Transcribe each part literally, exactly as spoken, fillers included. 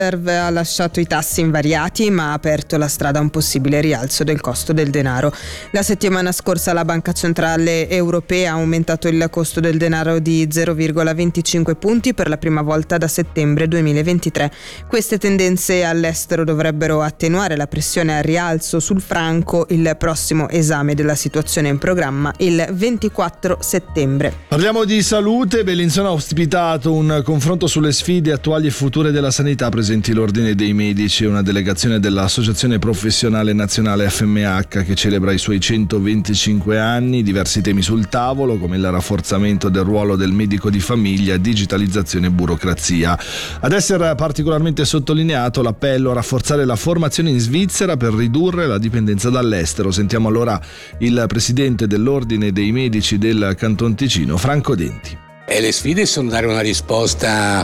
ha lasciato i tassi invariati ma ha aperto la strada a un possibile rialzo del costo del denaro. La settimana scorsa la Banca Centrale Europea ha aumentato il costo del denaro di zero virgola venticinque punti per la prima volta da settembre duemilaventitré. Queste tendenze all'estero dovrebbero attenuare la pressione al rialzo sul franco. Il prossimo esame della situazione in programma il ventiquattro settembre. Parliamo di salute. Bellinzona ha ospitato un confronto sulle sfide attuali e future della sanità. Presenti l'Ordine dei Medici e una delegazione dell'Associazione Professionale Nazionale F M H che celebra i suoi centoventicinque anni. Diversi temi sul tavolo come il rafforzamento del ruolo del medico di famiglia, digitalizzazione e burocrazia. Ad essere particolarmente sottolineato l'appello a rafforzare la formazione in Svizzera per ridurre la dipendenza dall'estero. Sentiamo allora il presidente dell'Ordine dei Medici del Canton Ticino, Franco Denti. E le sfide sono dare una risposta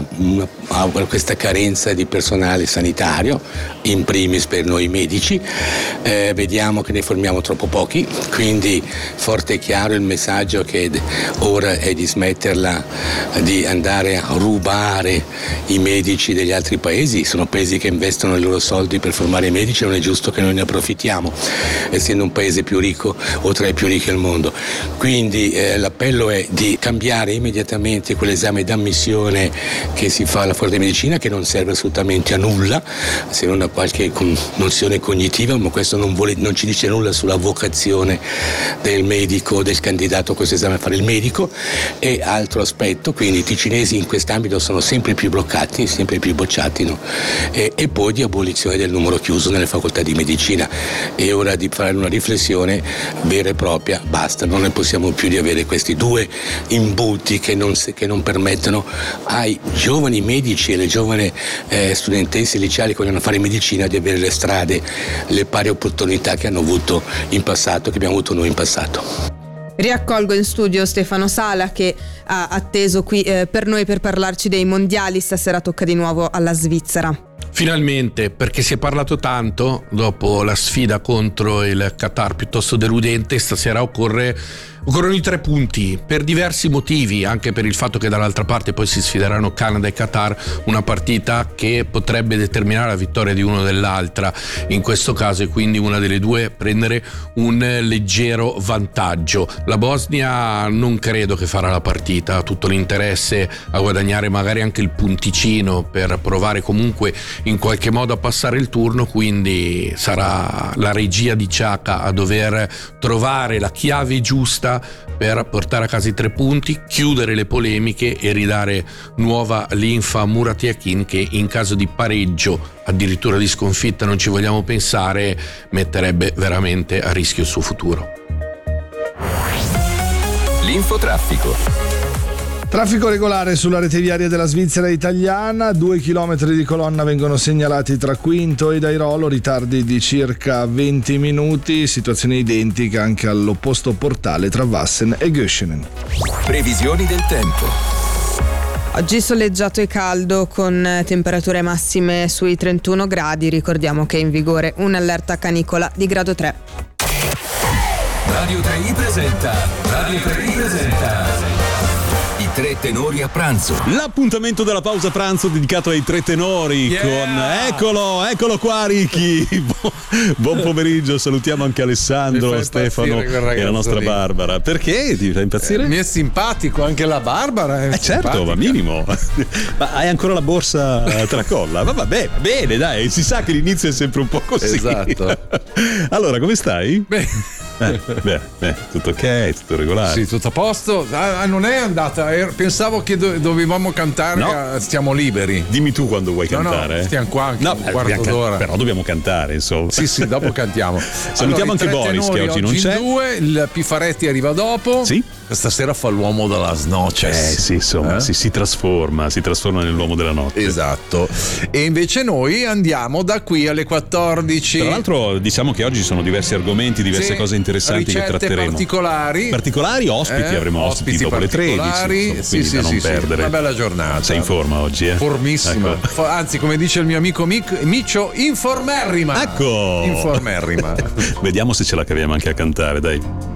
a questa carenza di personale sanitario, in primis per noi medici. Eh, vediamo che ne formiamo troppo pochi, quindi forte e chiaro il messaggio che ora è di smetterla di andare a rubare i medici degli altri paesi. Sono paesi che investono i loro soldi per formare i medici, non è giusto che noi ne approfittiamo, essendo un paese più ricco o tra i più ricchi al mondo. Quindi eh, l'appello è di cambiare immediatamente quell'esame d'ammissione che si fa alla facoltà di medicina, che non serve assolutamente a nulla se non a qualche nozione cognitiva, ma questo non, vuole, non ci dice nulla sulla vocazione del medico, del candidato a questo esame a fare il medico. E altro aspetto, quindi i ticinesi in quest'ambito sono sempre più bloccati, sempre più bocciati, no? e, e poi di abolizione del numero chiuso nelle facoltà di medicina. È ora di fare una riflessione vera e propria, basta, non ne possiamo più di avere questi due imbuti che non che non permettono ai giovani medici e le giovani eh, studentesse liceali che vogliono fare medicina di avere le strade, le pari opportunità che hanno avuto in passato, che abbiamo avuto noi in passato. Riaccolgo in studio Stefano Sala che ha atteso qui eh, per noi per parlarci dei mondiali. Stasera tocca di nuovo alla Svizzera. Finalmente, perché si è parlato tanto dopo la sfida contro il Qatar piuttosto deludente. Stasera occorre Occorrono i tre punti per diversi motivi, anche per il fatto che dall'altra parte poi si sfideranno Canada e Qatar, una partita che potrebbe determinare la vittoria di uno o dell'altra in questo caso, e quindi una delle due prendere un leggero vantaggio. La Bosnia non credo che farà la partita, ha tutto l'interesse a guadagnare magari anche il punticino per provare comunque in qualche modo a passare il turno, quindi sarà la regia di Xhaka a dover trovare la chiave giusta per portare a casa i tre punti, chiudere le polemiche e ridare nuova linfa a Murat Yakin, che in caso di pareggio, addirittura di sconfitta, non ci vogliamo pensare, metterebbe veramente a rischio il suo futuro. L'infotraffico. Traffico regolare sulla rete viaria della Svizzera italiana, due chilometri di colonna vengono segnalati tra Quinto ed Airolo, ritardi di circa venti minuti, situazione identica anche all'opposto portale tra Wassen e Göschenen. Previsioni del tempo. Oggi soleggiato e caldo con temperature massime sui trentuno gradi, ricordiamo che è in vigore un'allerta canicola di grado tre. Radio tre i presenta, Radio tre i presenta i tre tenori a pranzo. L'appuntamento della pausa pranzo dedicato ai tre tenori, yeah! Con eccolo, eccolo qua Ricky. Buon pomeriggio, salutiamo anche Alessandro, Stefano e la nostra lì. Barbara. Perché ti fa impazzire? Eh, mi è simpatico anche la Barbara. È eh certo, ma minimo. Ma hai ancora la borsa tra colla? Ma vabbè, va bene, dai, si sa che l'inizio è sempre un po' così. Esatto. Allora, come stai? Beh. Eh, beh, beh, tutto ok, tutto regolare. Sì, tutto a posto. Ah, non è andata. Pensavo che do- dovevamo cantare. No. A... Stiamo liberi. Dimmi tu quando vuoi no, cantare. No, stiamo qua anche no, un quarto d'ora. Can- però dobbiamo cantare, insomma. Sì, sì, dopo cantiamo. Salutiamo allora, anche Boris che oggi non oggi c'è. Due, il Pifaretti arriva dopo. Sì. Stasera fa l'uomo della noches. Eh sì, insomma, eh? si, si trasforma, si trasforma nell'uomo della notte. Esatto. E invece noi andiamo da qui alle quattordici. Tra l'altro diciamo che oggi ci sono diversi argomenti, diverse sì, cose interessanti che tratteremo. particolari. Particolari, ospiti, eh? ospiti avremo ospiti dopo le tredici. Insomma, sì, sì, da non sì, perdere. Sì, una bella giornata. Sei in forma oggi, eh? Formissima. Ecco. Anzi, come dice il mio amico Mic- Miccio, informerrima. Ecco. Informerrima. Vediamo se ce la caviamo anche a cantare, dai.